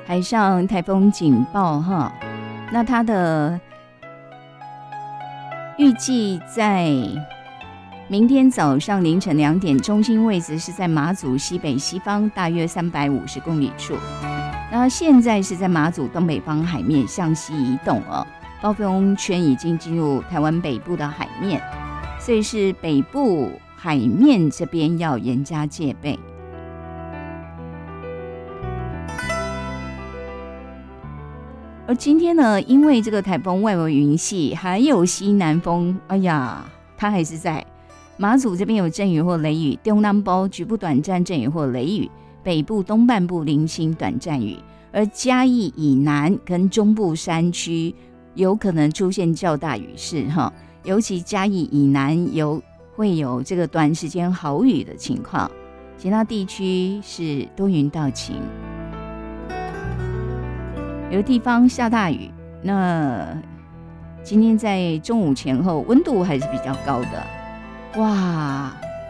海上台风警报哈。那它的预计在明天早上凌晨2点，中心位置是在马祖西北西方大约350公里处。那现在是在马祖东北方海面向西移动哦，暴风圈已经进入台湾北部的海面，所以是北部海面这边要严加戒备。而今天呢，因为这个台风外围云系还有西南风，哎呀，它还是在马祖这边有阵雨或雷雨，中南部局部短暂阵雨或雷雨，北部东半部零星短暂雨，而嘉义以南跟中部山区有可能出现较大雨势哈，尤其嘉义以南会有这个短时间豪雨的情况，其他地区是多云到晴。有的地方下大雨，那今天在中午前后温度还是比较高的，哇！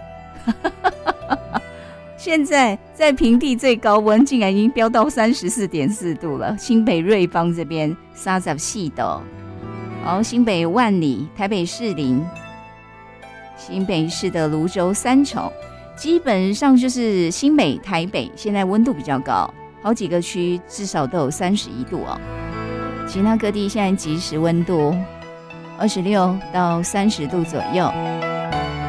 现在在平地最高温竟然已经飙到34.4度了，新北瑞芳这边34度，好，新北万里、台北士林、新北市的芦洲三重，基本上就是新北、台北现在温度比较高。好几个区至少都有31度哦，其他各地现在即时温度26到30度左右。